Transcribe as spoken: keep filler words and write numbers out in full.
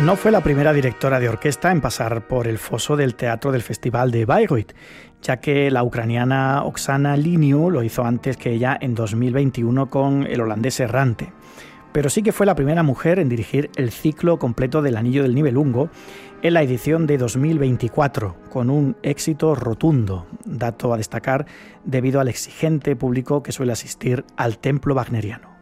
No fue la primera directora de orquesta en pasar por el foso del teatro del Festival de Bayreuth, ya que la ucraniana Oksana Liniu lo hizo antes que ella en dos mil veintiuno con El holandés errante. Pero sí que fue la primera mujer en dirigir el ciclo completo del Anillo del Nibelungo en la edición de dos mil veinticuatro, con un éxito rotundo, dato a destacar debido al exigente público que suele asistir al templo wagneriano.